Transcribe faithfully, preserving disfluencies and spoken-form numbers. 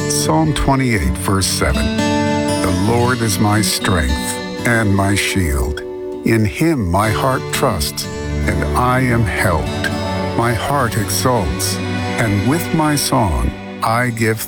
Psalm twenty-eight, verse seven. The Lord is my strength and my shield. In him my heart trusts, and I am helped. My heart exults, and with my song I give